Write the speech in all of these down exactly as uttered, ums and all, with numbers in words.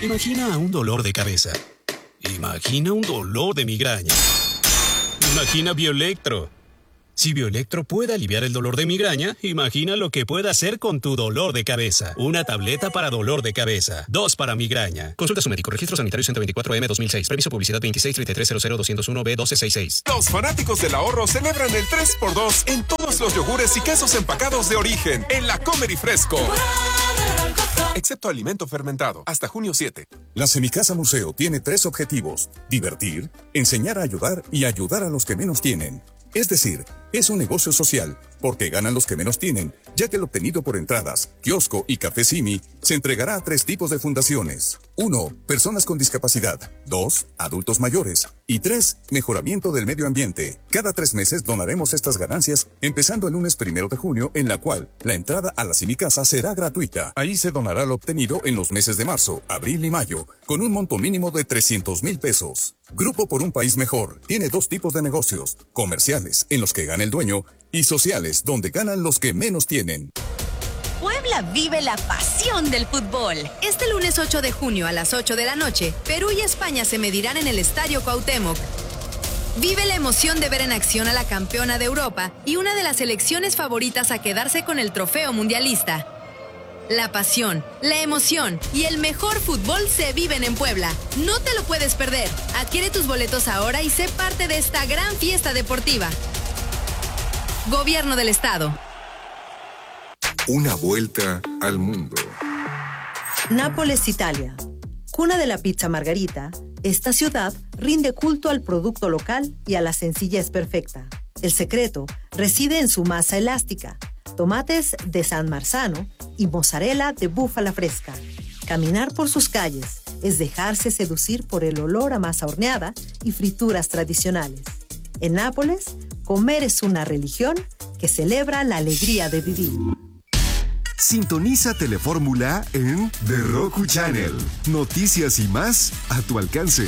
Imagina un dolor de cabeza. Imagina un dolor de migraña. Imagina Bioelectro. Si Bioelectro puede aliviar el dolor de migraña, imagina lo que puede hacer con tu dolor de cabeza. Una tableta para dolor de cabeza. Dos para migraña. Consulta a su médico. Registro sanitario ciento veinticuatro M dos mil seis. Previso publicidad veintiséis treinta y tres cero cero dos cero uno B doce sesenta y seis. Los fanáticos del ahorro celebran el tres por dos en todos los yogures y quesos empacados de origen en la Comer y Fresco. Excepto alimento fermentado. Hasta junio siete. La Semicasa Museo tiene tres objetivos: divertir, enseñar a ayudar y ayudar a los que menos tienen. Es decir, es un negocio social, porque ganan los que menos tienen, ya que el obtenido por entradas, kiosco y café Simi se entregará a tres tipos de fundaciones. Uno, personas con discapacidad. Dos, adultos mayores. Y tres, mejoramiento del medio ambiente. Cada tres meses donaremos estas ganancias, empezando el lunes primero de junio, en la cual la entrada a la Semicasa será gratuita. Ahí se donará lo obtenido en los meses de marzo, abril y mayo, con un monto mínimo de trescientos mil pesos. Grupo por un País Mejor tiene dos tipos de negocios: comerciales, en los que gana el dueño, y sociales, donde ganan los que menos tienen. Puebla vive la pasión del fútbol. Este lunes ocho de junio a las ocho de la noche, Perú y España se medirán en el Estadio Cuauhtémoc. Vive la emoción de ver en acción a la campeona de Europa y una de las selecciones favoritas a quedarse con el trofeo mundialista. La pasión, la emoción y el mejor fútbol se viven en Puebla. No te lo puedes perder. Adquiere tus boletos ahora y sé parte de esta gran fiesta deportiva. Gobierno del Estado. Una vuelta al mundo. Nápoles, Italia. Cuna de la pizza margarita, esta ciudad rinde culto al producto local y a la sencillez perfecta. El secreto reside en su masa elástica, tomates de San Marzano y mozzarella de búfala fresca. Caminar por sus calles es dejarse seducir por el olor a masa horneada y frituras tradicionales. En Nápoles, comer es una religión que celebra la alegría de vivir. Sintoniza Telefórmula en The Roku Channel. Noticias y más a tu alcance.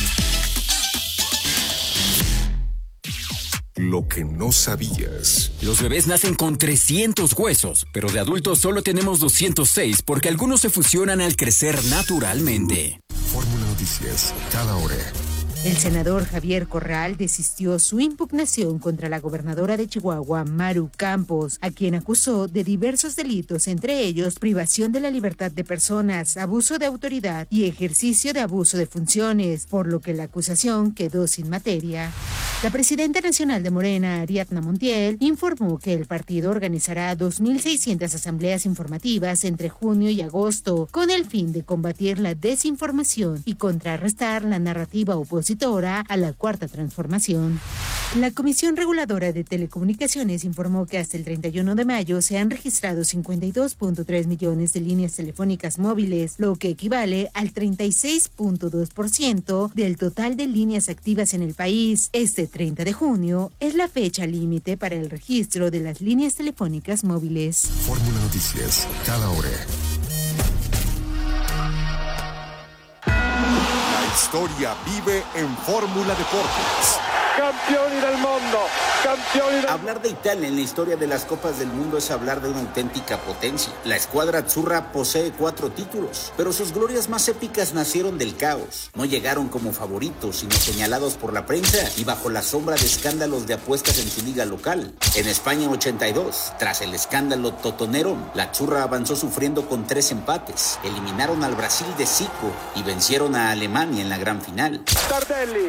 Lo que no sabías. Los bebés nacen con trescientos huesos, pero de adultos solo tenemos doscientos seis porque algunos se fusionan al crecer naturalmente. Fórmula Noticias, cada hora. El senador Javier Corral desistió su impugnación contra la gobernadora de Chihuahua, Maru Campos, a quien acusó de diversos delitos, entre ellos privación de la libertad de personas, abuso de autoridad y ejercicio de abuso de funciones, por lo que la acusación quedó sin materia. La presidenta nacional de Morena, Ariadna Montiel, informó que el partido organizará dos mil seiscientas asambleas informativas entre junio y agosto, con el fin de combatir la desinformación y contrarrestar la narrativa opositora a la Cuarta Transformación. La Comisión Reguladora de Telecomunicaciones informó que hasta el treinta y uno de mayo se han registrado cincuenta y dos punto tres millones de líneas telefónicas móviles, lo que equivale al treinta y seis punto dos por ciento del total de líneas activas en el país. Este treinta de junio es la fecha límite para el registro de las líneas telefónicas móviles. Fórmula Noticias, cada hora. La historia vive en Fórmula Deportes. Campioni del mundo, campioni del... Hablar de Italia en la historia de las Copas del Mundo es hablar de una auténtica potencia. La escuadra azzurra posee cuatro títulos, pero sus glorias más épicas nacieron del caos. No llegaron como favoritos, sino señalados por la prensa y bajo la sombra de escándalos de apuestas en su liga local. En España ochenta y dos, tras el escándalo totonero, la azzurra avanzó sufriendo con tres empates. Eliminaron al Brasil de Zico y vencieron a Alemania en la gran final. Tardelli.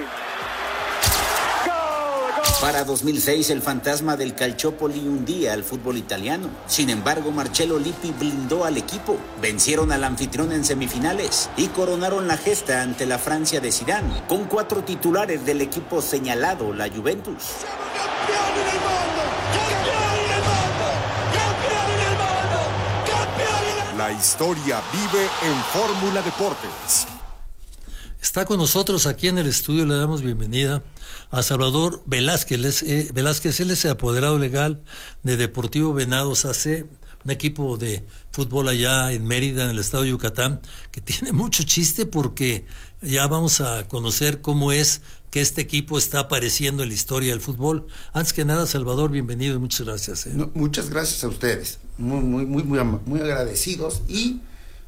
Para dos mil seis, el fantasma del Calciopoli hundía al fútbol italiano. Sin embargo, Marcello Lippi blindó al equipo. Vencieron al anfitrión en semifinales y coronaron la gesta ante la Francia de Zidane, con cuatro titulares del equipo señalado, la Juventus. ¡Campioni del mundo! ¡Campioni del mundo! ¡Campioni del mundo! ¡Campioni del mundo! La historia vive en Fórmula Deportes. Está con nosotros aquí en el estudio, le damos bienvenida a Salvador Velázquez. Él es, eh, Velázquez, él es el apoderado legal de Deportivo Venados A C, un equipo de fútbol allá en Mérida, en el estado de Yucatán, que tiene mucho chiste porque ya vamos a conocer cómo es que este equipo está apareciendo en la historia del fútbol. Antes que nada, Salvador, bienvenido y muchas gracias. ¿eh? No, muchas gracias a ustedes, muy, muy, muy, muy, muy agradecidos y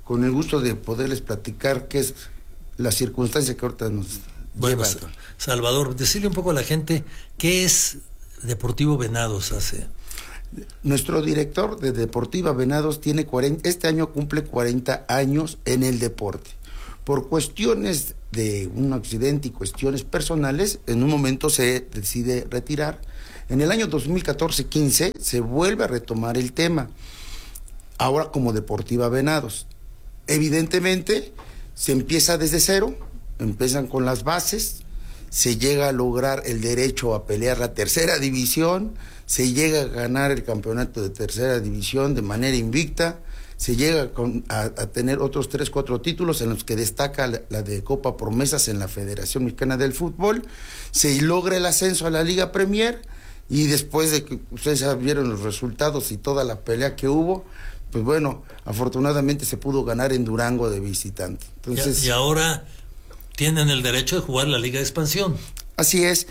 con el gusto de poderles platicar qué es la circunstancia que ahorita nos bueno, lleva. Salvador, decirle un poco a la gente qué es Deportivo Venados hace. Nuestro director de Deportiva Venados tiene cuarenta, este año cumple cuarenta años en el deporte. Por cuestiones de un accidente y cuestiones personales, en un momento se decide retirar. En el año dos mil catorce quince se vuelve a retomar el tema, ahora como Deportiva Venados. Evidentemente se empieza desde cero, empiezan con las bases, se llega a lograr el derecho a pelear la tercera división, se llega a ganar el campeonato de tercera división de manera invicta, se llega con, a, a tener otros tres, cuatro títulos en los que destaca la, la de Copa Promesas en la Federación Mexicana del Fútbol, se logra el ascenso a la Liga Premier y después de que ustedes ya vieron los resultados y toda la pelea que hubo, pues bueno, afortunadamente se pudo ganar en Durango de visitante. Entonces, y, y ahora tienen el derecho de jugar la Liga de Expansión. Así es.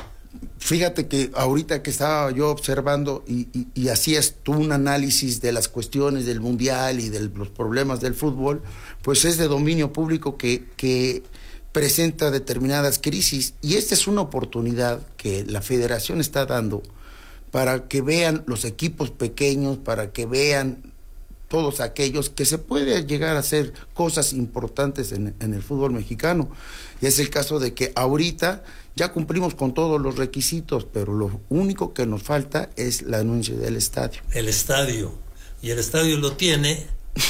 Fíjate que ahorita que estaba yo observando y, y, y hacías tú un análisis de las cuestiones del mundial y de los problemas del fútbol, pues es de dominio público que, que presenta determinadas crisis y esta es una oportunidad que la federación está dando para que vean los equipos pequeños, para que vean todos aquellos que se puede llegar a hacer cosas importantes en, en el fútbol mexicano. Y es el caso de que ahorita ya cumplimos con todos los requisitos, pero lo único que nos falta es la anuncia del estadio. El estadio. Y el estadio lo tiene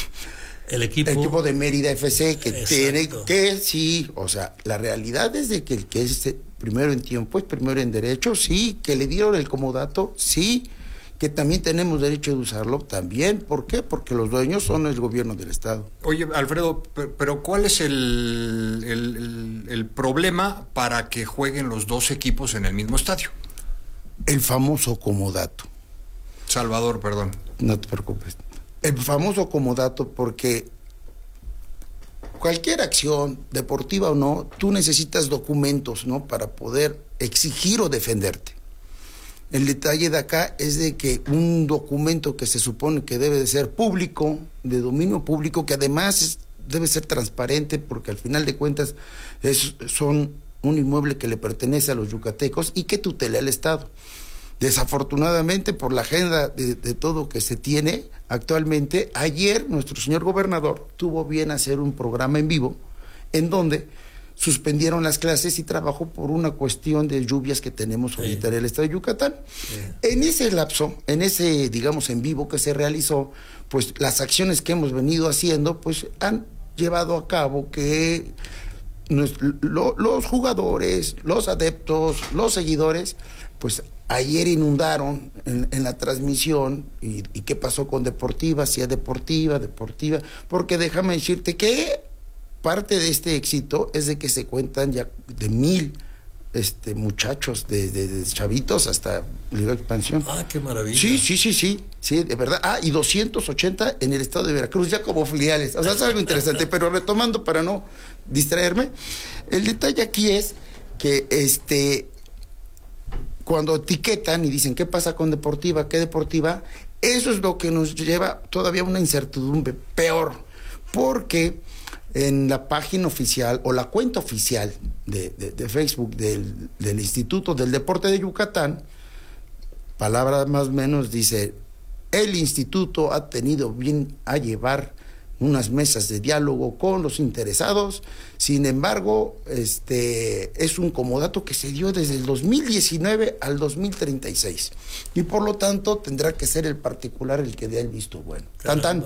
el equipo... El equipo de Mérida F C, que Exacto. tiene que, sí, o sea, la realidad es de que el que es primero en tiempo es primero en derecho, sí, que le dieron el comodato, sí, que también tenemos derecho de usarlo, también. ¿Por qué? Porque los dueños son el gobierno del Estado. Oye, Alfredo, pero ¿cuál es el, el, el, el problema para que jueguen los dos equipos en el mismo estadio? El famoso comodato. Salvador, perdón. No te preocupes. El famoso comodato, porque cualquier acción, deportiva o no, tú necesitas documentos, ¿no?, para poder exigir o defenderte. El detalle de acá es de que un documento que se supone que debe de ser público, de dominio público, que además es, debe ser transparente, porque al final de cuentas es, son un inmueble que le pertenece a los yucatecos y que tutela el Estado. Desafortunadamente, por la agenda de, de todo que se tiene actualmente, ayer nuestro señor gobernador tuvo bien hacer un programa en vivo en donde suspendieron las clases y trabajó por una cuestión de lluvias que tenemos ahorita sí. en el estado de Yucatán. Sí. En ese lapso, en ese, digamos, en vivo que se realizó, pues las acciones que hemos venido haciendo, pues han llevado a cabo que nos, lo, los jugadores, los adeptos, los seguidores, pues ayer inundaron en, en la transmisión y, y qué pasó con Deportiva, si es Deportiva, Deportiva, porque déjame decirte que parte de este éxito es de que se cuentan ya de mil este, muchachos, de, de, de chavitos hasta Liga de Expansión. Ah, qué maravilla. Sí, sí, sí, sí, sí, de verdad. Ah, y doscientos ochenta en el estado de Veracruz, ya como filiales. O sea, es algo interesante, pero retomando para no distraerme, el detalle aquí es que este, cuando etiquetan y dicen qué pasa con Deportiva, qué Deportiva, eso es lo que nos lleva todavía a una incertidumbre peor, porque en la página oficial o la cuenta oficial de, de, de Facebook del, del Instituto del Deporte de Yucatán, palabra más o menos dice, el instituto ha tenido bien a llevar unas mesas de diálogo con los interesados, sin embargo, este es un comodato que se dio desde el dos mil diecinueve al dos mil treinta y seis, y por lo tanto tendrá que ser el particular el que dé el visto bueno. Tan, tan.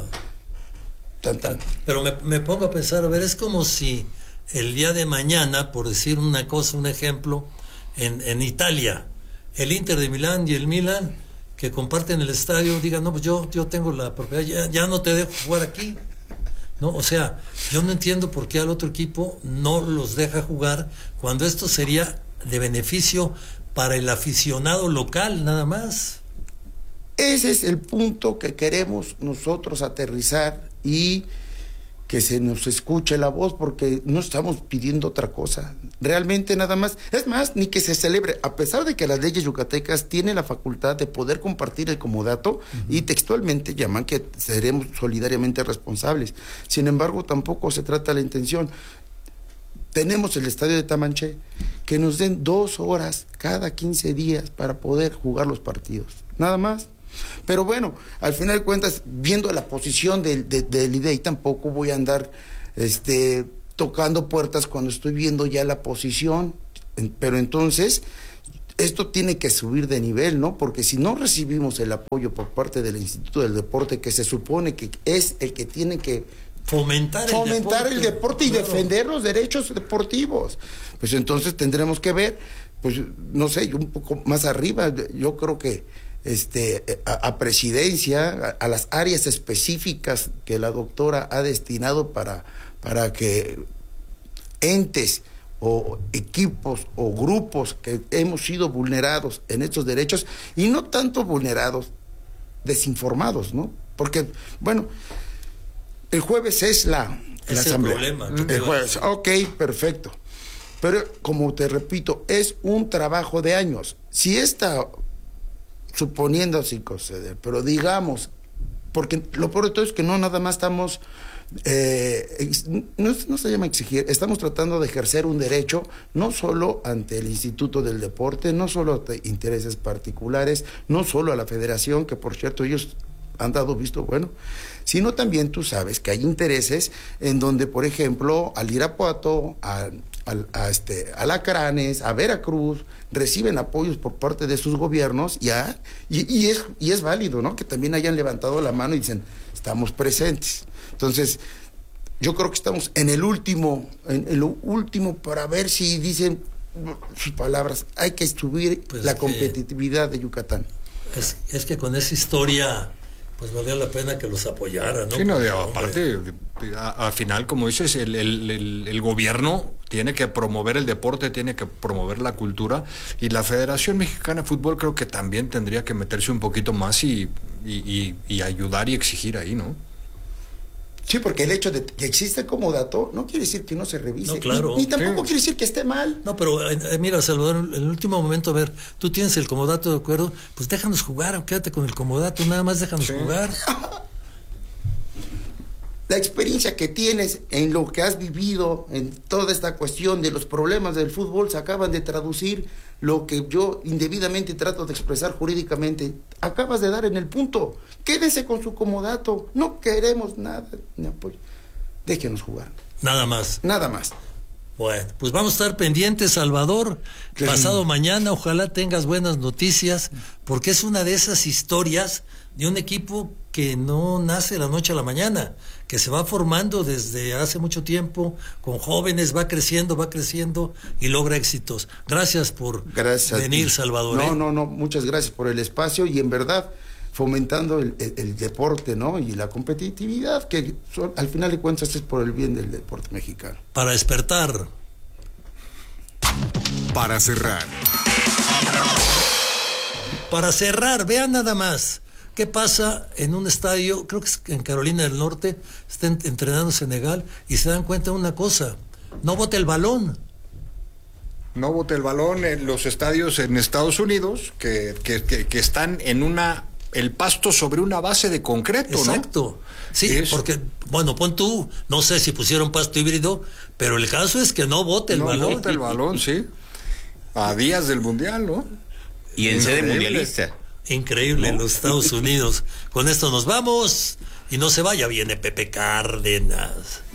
Tan, tan. Pero me, me pongo a pensar, a ver, es como si el día de mañana, por decir una cosa, un ejemplo, en, en Italia, el Inter de Milán y el Milan, que comparten el estadio, digan, no, pues yo, yo tengo la propiedad, ya, ya no te dejo jugar aquí. No, o sea, yo no entiendo por qué al otro equipo no los deja jugar cuando esto sería de beneficio para el aficionado local, nada más. Ese es el punto que queremos nosotros aterrizar y que se nos escuche la voz, porque no estamos pidiendo otra cosa, realmente nada más. Es más, ni que se celebre, a pesar de que las leyes yucatecas tienen la facultad de poder compartir el comodato, uh-huh. y textualmente llaman que seremos solidariamente responsables. Sin embargo, tampoco se trata la intención. Tenemos el estadio de Tamanché, que nos den dos horas cada quince días para poder jugar los partidos, nada más. Pero bueno, al final de cuentas, viendo la posición del, de, del I D E I, tampoco voy a andar este, tocando puertas cuando estoy viendo ya la posición. Pero entonces, esto tiene que subir de nivel, ¿no? Porque si no recibimos el apoyo por parte del Instituto del Deporte, que se supone que es el que tiene que fomentar, fomentar el deporte, el deporte y claro. defender los derechos deportivos, pues entonces tendremos que ver, pues no sé, un poco más arriba, yo creo que este a, a presidencia, a, a las áreas específicas que la doctora ha destinado para, para que entes o equipos o grupos que hemos sido vulnerados en estos derechos, y no tanto vulnerados, desinformados, ¿no? Porque, bueno, el jueves es la, la es asamblea. El problema. El jueves, ok, perfecto. Pero, como te repito, es un trabajo de años. Si esta, suponiendo sin conceder, pero digamos, porque lo peor de todo es que no nada más estamos, eh, ex, no, no se llama exigir, estamos tratando de ejercer un derecho, no solo ante el Instituto del Deporte, no solo ante intereses particulares, no solo a la federación, que por cierto ellos han dado visto bueno, sino también tú sabes que hay intereses en donde, por ejemplo, al Irapuato, a, a, a, este, a Lacranes, a Veracruz, reciben apoyos por parte de sus gobiernos, ya, y, y, es, y es válido, ¿no? Que también hayan levantado la mano y dicen, estamos presentes. Entonces, yo creo que estamos en el último, en, en lo último para ver si dicen sus palabras, hay que subir pues la competitividad de Yucatán. Es, es que con esa historia pues valía la pena que los apoyara, ¿no? Sí, no, de, aparte, al final, como dices, el, el, el, el gobierno tiene que promover el deporte, tiene que promover la cultura, y la Federación Mexicana de Fútbol creo que también tendría que meterse un poquito más y, y, y, y ayudar y exigir ahí, ¿no? Sí, porque el hecho de que existe como dato no quiere decir que no se revise. No, claro. Ni, ni tampoco sí. quiere decir que esté mal. No, pero eh, mira, Salvador, en el último momento, a ver, tú tienes el comodato de acuerdo, pues déjanos jugar, quédate con el comodato, nada más déjanos sí. jugar. La experiencia que tienes en lo que has vivido, en toda esta cuestión de los problemas del fútbol, se acaban de traducir lo que yo indebidamente trato de expresar jurídicamente. Acabas de dar en el punto. Quédese con su comodato. No queremos nada ni apoyo. Déjenos jugar. Nada más. Nada más. Bueno, pues vamos a estar pendientes, Salvador. ¿Qué? Pasado mañana, ojalá tengas buenas noticias, porque es una de esas historias de un equipo que no nace de la noche a la mañana, que se va formando desde hace mucho tiempo, con jóvenes, va creciendo, va creciendo y logra éxitos. Gracias por gracias venir, Salvador. No, ¿eh? no, no, muchas gracias por el espacio y en verdad fomentando el, el, el deporte, ¿no? Y la competitividad, que son, al final de cuentas es por el bien del deporte mexicano. Para despertar. Para cerrar. Para cerrar, vean nada más. ¿Qué pasa en un estadio? Creo que es en Carolina del Norte, está entrenando Senegal y se dan cuenta de una cosa, no bote el balón. No bote el balón en los estadios en Estados Unidos, que, que, que, que están en una, el pasto sobre una base de concreto, ¿no? Exacto. Sí, es, porque, bueno, pon tú, no sé si pusieron pasto híbrido, pero el caso es que no bote el no balón. No bote el balón, sí. A días del Mundial, ¿no? Y en sede mundialista. Increíble, en los Estados Unidos. Con esto nos vamos y no se vaya, viene Pepe Cárdenas.